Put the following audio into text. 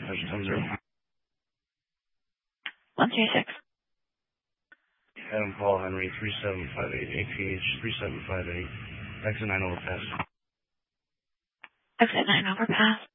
10-0. 136. Adam Paul Henry 3758, APH 3758, exit 9 overpass. Exit 9 overpass.